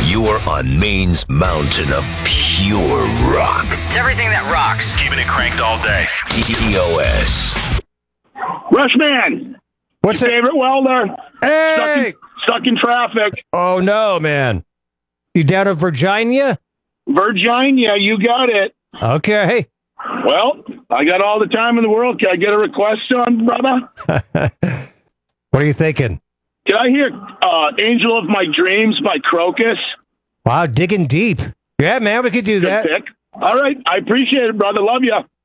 You are on Maine's mountain of pure rock. It's everything that rocks. Keeping it cranked all day. TOS. Rushman, What's your it? favorite welder. Hey! Stuck in traffic. Oh, no, man. You down in Virginia? Virginia, you got it. Okay. Well, I got all the time in the world. Can I get a request on, brother? What are you thinking? Can I hear Angel of My Dreams by Crocus? Wow, digging deep. Yeah, man, we could do Good that. pick. All right. I appreciate it, brother. Love you.